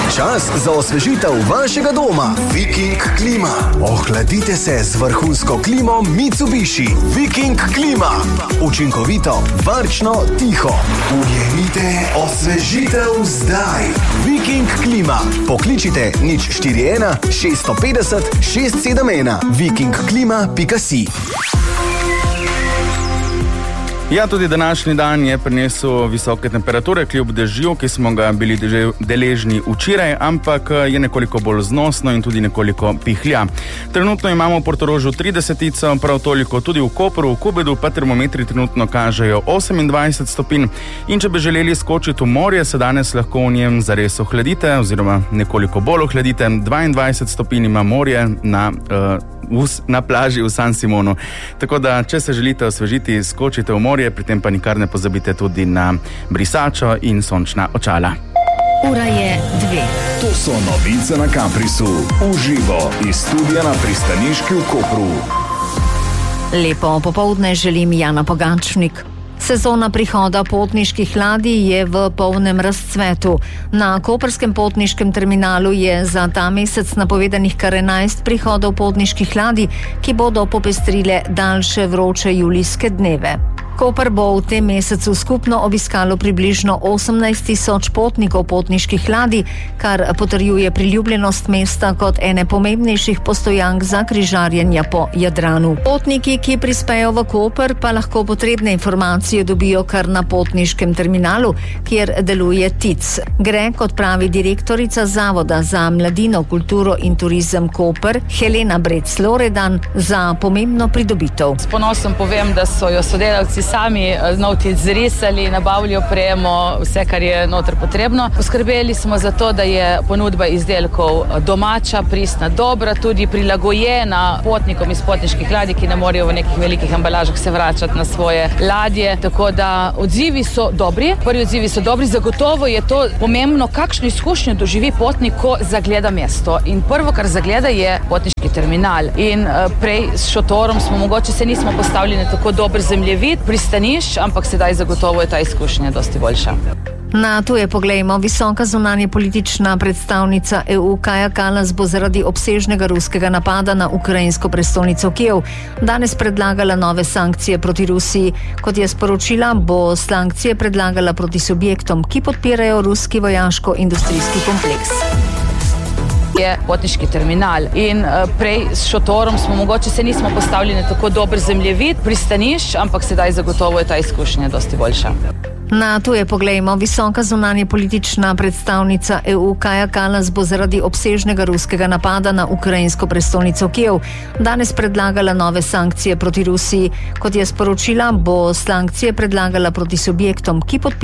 Čas za osvežitev vašega doma. Viking klima. Ohladite se z vrhunsko klimo Mitsubishi. Viking klima. Učinkovito, varčno, tiho. Ujemite osvežitev zdaj. Viking klima. Pokličite 041 650 671. vikingklima.si. Ja, tudi današnji dan je prinesel visoke temperature, kljub dežju, ki smo ga bili deležni včeraj, ampak je nekoliko bolj znosno in tudi nekoliko pihlja. Trenutno imamo v Portorožu 30, prav toliko tudi v Kopru, v Kubedu pa termometri trenutno kažejo 28 stopinj. In če bi želeli skočiti v morje, se danes lahko v njem zares ohladite, oziroma nekoliko bolj ohladite. 22 stopinj ima morje na plaži v San Simonu. Tako da, če se želite osvežiti, skočite v morje, pri tem pa nikar ne pozabite tudi na brisačo in sončna očala. Ura je 2. To so novice na Caprisu. Uživo iz studia na pristaniški v Kopru. Lepo popoldne želim Jana Pogačnik. Sezona prihoda potniških ladij je v polnem razcvetu. Na koprskem potniškem terminalu je za ta mesec napovedanih kar 11 prihodov potniških ladij, ki bodo popestrile daljše vroče julijske dneve. Koper bo v tem mesecu skupno obiskalo približno 18.000 potnikov potniških ladij, kar potrjuje priljubljenost mesta kot ene pomembnejših postojank za križarjenja po Jadranu. Potniki, ki prispejo v Koper, pa lahko potrebne informacije dobijo kar na potniškem terminalu, kjer deluje TIC. Gre, kot pravi direktorica Zavoda za mladino, kulturo in turizem Koper, Helena Brec-Loredan, za pomembno pridobitev. S ponosom povem, da so jo sodelavci sami znotraj zrisali, nabavili opremo, vse, kar je noter potrebno. Poskrbeli smo za to, da je ponudba izdelkov domača, pristna, dobra, tudi prilagojena potnikom iz potniških ladij, ki ne morejo v nekih velikih embalažah se vračati na svoje ladje. Tako da odzivi so dobri. Prvi odzivi so dobri, zagotovo je to pomembno, kakšno izkušnjo doživi potnik, ko zagleda mesto. In prvo, kar zagleda, je potniški terminal. In prej s šotorom smo mogoče se nismo postavili na tako dober zemljevid pristanišč, ampak sedaj zagotovo je ta izkušnja dosti boljša. Na tuje poglejmo. Visoka zunanje politična predstavnica EU Kaja Kallas bo zaradi obsežnega ruskega napada na ukrajinsko prestolnico Kijev danes predlagala nove sankcije proti Rusiji. Kot je sporočila, bo sankcije predlagala proti subjektom, ki podpirajo ruski vojaško-industrijski kompleks. Je potniški terminal. In prej s šotorom smo mogoče se nismo postavili na tako dober zemljevid pristanišč, ampak sedaj zagotovo je ta izkušnja dosti boljša. Na tuje poglejmo. Visoka zunanje politična predstavnica EU Kaja Kallas bo zaradi obsežnega ruskega napada na ukrajinsko prestolnico Kijev danes predlagala nove sankcije proti Rusiji. Kot je sporočila, bo sankcije predlagala proti subjektom, ki podpirajo